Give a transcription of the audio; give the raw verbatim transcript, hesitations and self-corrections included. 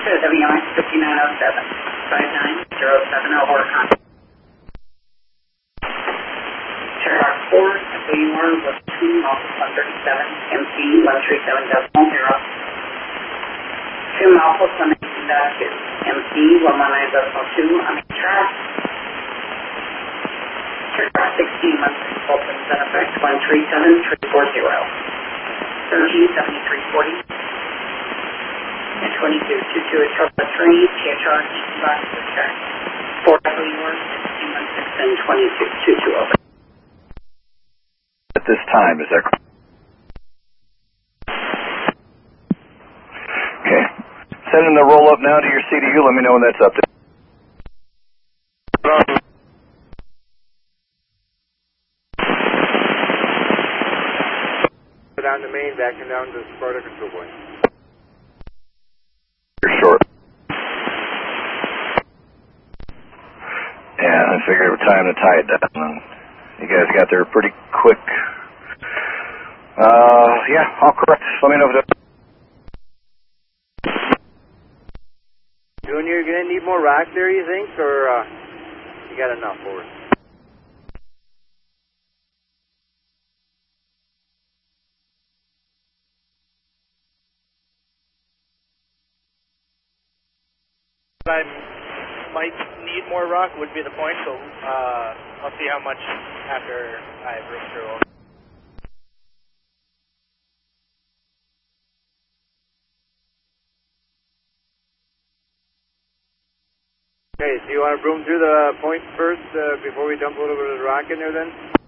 W I fifty-nine oh seven, five nine zero seven, over contact. Sherlock four, F O U R was two, Alpha one thirty-seven, M C one three seven decimal zero. two Alpha one eighteen dot two, M C one one nine decimal two, on the track. Sherlock sixteen, one six Fulton, in effect, one three seven three four zero. thirteen seventy-three forty. And twenty-two twenty-two is Tulsa three, T H R, box discharge. four F O U R, sixteen one six, and twenty-two twenty-two over. At this time, is that correct? Okay. Sending the roll up now to your C D U. Let me know when that's up to. Down the main, backing down to the Sparta control point. You're short. Yeah, I figured it was time to tie it down. You guys got there pretty quick. Uh, yeah, all correct. Let me know if that's... Junior, you're going to need more rock there, you think, or uh, you got enough for it? I might need more rock would be the point, so uh, I'll see how much after I room through. Okay, so you want to broom through the point first uh, before we dump a little bit of the rock in there then?